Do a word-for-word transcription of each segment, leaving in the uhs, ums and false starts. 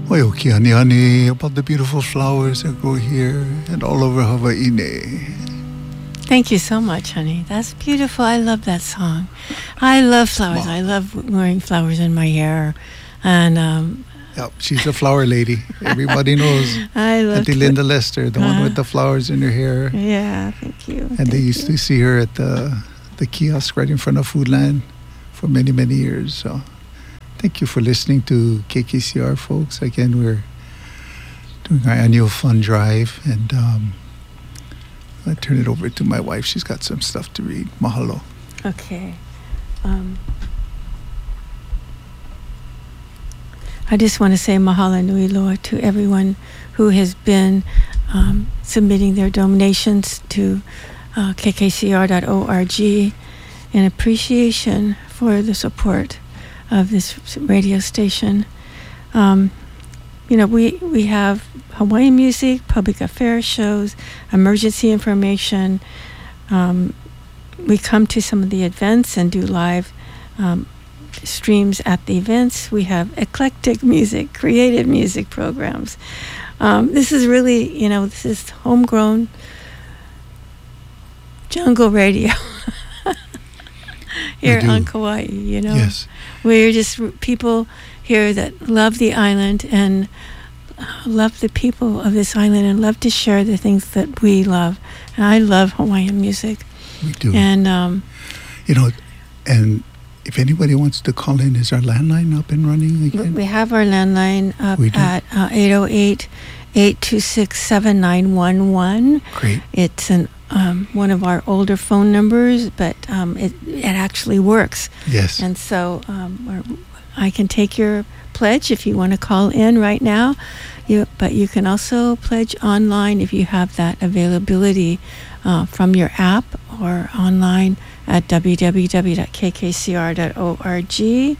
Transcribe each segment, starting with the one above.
Oyoki ani ani about the beautiful flowers that grow here and all over Hawaii. Thank you so much, honey. That's beautiful. I love that song. I love flowers. Wow. I love wearing flowers in my hair. And um, Yep, she's a flower lady. Everybody knows. I love Auntie Linda Lester, the uh, one with the flowers in her hair. Yeah, thank you. And thank they used you. to see her at the the kiosk right in front of Foodland for many, many years. So thank you for listening to K K C R, folks. Again, we're doing our annual fund drive, and um, I turn it over to my wife. She's got some stuff to read. Mahalo. Okay. Um, I just want to say mahalo nui loa to everyone who has been um, submitting their donations to uh, K K C R dot org in appreciation for the support of this radio station. Um, you know, we, we have Hawaiian music, public affairs shows, emergency information. Um, we come to some of the events and do live um, streams at the events. We have eclectic music, creative music programs. Um, this is really, you know, this is homegrown jungle radio here on Kauai, you know. Yes. We're just people here that love the island and love the people of this island and love to share the things that we love. And I love Hawaiian music. We do. And, um, you know, and if anybody wants to call in, is our landline up and running again? We have our landline up at uh, eight oh eight, eight two six, seven nine one one. Great. It's an um, one of our older phone numbers, but um, it, it actually works. Yes. And so um, we're, I can take your pledge if you want to call in right now. You, but you can also pledge online if you have that availability uh, from your app or online at w w w dot k k c r dot org.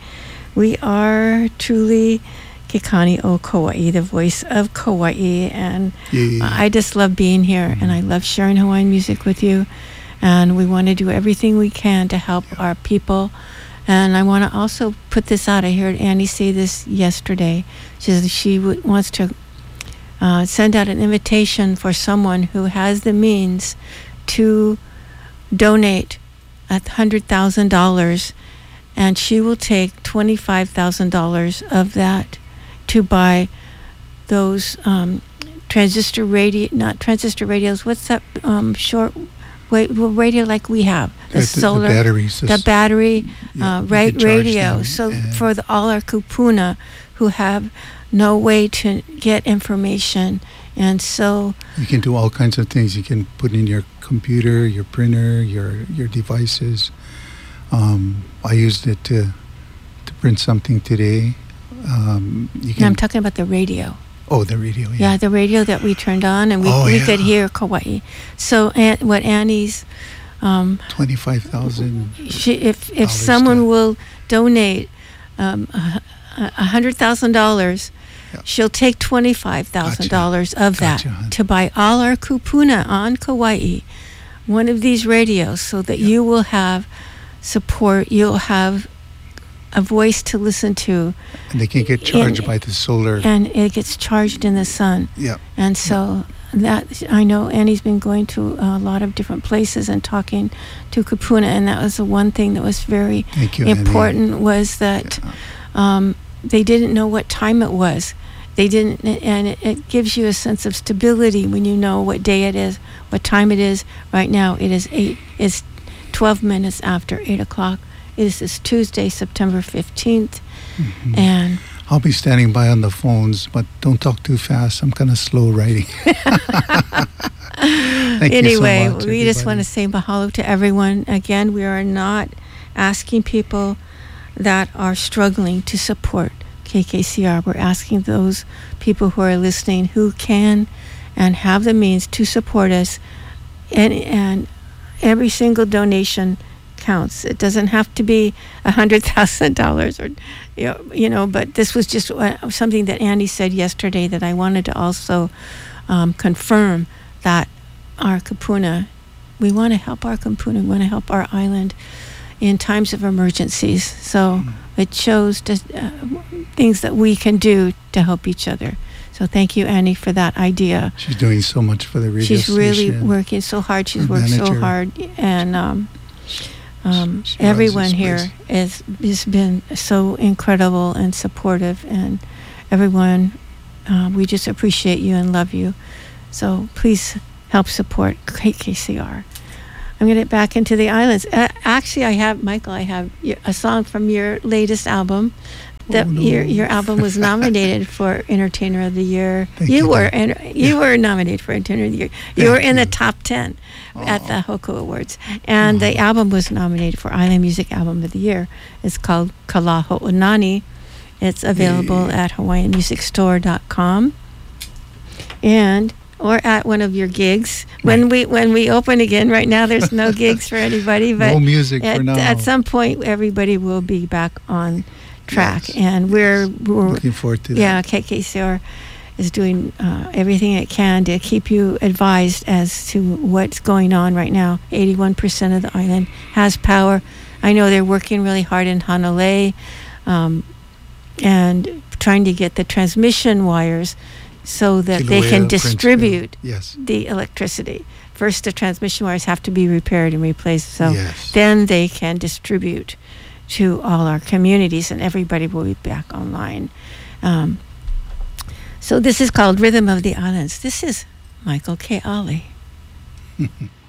We are truly Kekani o Kauai, the voice of Kauai, and yeah. I just love being here, mm-hmm. and I love sharing Hawaiian music with you, and we want to do everything we can to help yeah. our people. And I want to also put this out. I heard Annie say this yesterday. She says she w- wants to uh, send out an invitation for someone who has the means to donate one hundred thousand dollars, and she will take twenty-five thousand dollars of that to buy those um, transistor radio, not transistor radios. What's that um, short wave radio like we have? The, the solar, the batteries, the battery, yeah, uh, right radio. So and for the, all our kupuna who have no way to get information, and so you can do all kinds of things. You can put in your computer, your printer, your your devices. Um, I used it to to print something today. Um, you can, no, I'm talking about the radio. Oh, the radio. Yeah, yeah the radio that we turned on, and we oh, we yeah. could hear Kauai. So An- what Annie's um, twenty-five thousand. If if someone to, will donate um, a, a hundred thousand dollars. Yeah. She'll take twenty-five thousand dollars gotcha. of gotcha, that hun. to buy all our kupuna on Kauai, one of these radios, so that yeah. you will have support, you'll have a voice to listen to. And they can get charged and, by the solar. And it gets charged in the sun. Yeah. And so yeah. that, I know Annie's been going to a lot of different places and talking to kupuna, and that was the one thing that was very Thank you, important Annie. was that yeah. um, they didn't know what time it was. They didn't, and it, it gives you a sense of stability when you know what day it is, what time it is. Right now, it is eight. It's twelve minutes after eight o'clock. It is this Tuesday, September fifteenth, mm-hmm. and I'll be standing by on the phones, but don't talk too fast. I'm kind of slow writing. Anyway, so much, we everybody. just want to say mahalo to everyone. Again, we are not asking people that are struggling to support K K C R. We're asking those people who are listening who can and have the means to support us, and and every single donation counts. It doesn't have to be a hundred thousand dollars, or you know, you know. But this was just uh, something that Andy said yesterday that I wanted to also um, confirm that our kupuna, we want to help our kupuna, we want to help our island in times of emergencies. So. Mm. It shows just, uh, things that we can do to help each other. So thank you, Annie, for that idea. She's doing so much for the radio She's really station. working so hard. She's Her worked so manager. hard, and um, um, She runs everyone this here place. is has been so incredible and supportive, and everyone, uh, we just appreciate you and love you. So please help support K K C R. I'm going to get back into the islands. Uh, actually, I have, Michael, I have y- a song from your latest album. That Oh, no. your your album was nominated for Entertainer of the Year. Thank you you, were dear. and you Yeah. were nominated for Entertainer of the Year. You Thank were in the you. top ten at Aw. the Hoku Awards, and the Wow. album was nominated for Island Music Album of the Year. It's called Kalaho Unani. It's available Yeah. at hawaiian music store dot com, and or at one of your gigs when we when we open again. Right now, there's no gigs for anybody, but No music at, for now. at some point, everybody will be back on track, Yes. and we're, we're Looking forward to that. yeah, K K C R is doing uh, everything it can to keep you advised as to what's going on right now. eighty-one percent of the island has power. I know they're working really hard in Hanalei, um, and trying to get the transmission wires so that they can Kilauea, Prince distribute Philip. Yes. the electricity. First, the transmission wires have to be repaired and replaced, so Yes. then they can distribute to all our communities, and everybody will be back online. Um, so this is called Rhythm of the Islands. This is Michael K. Ali.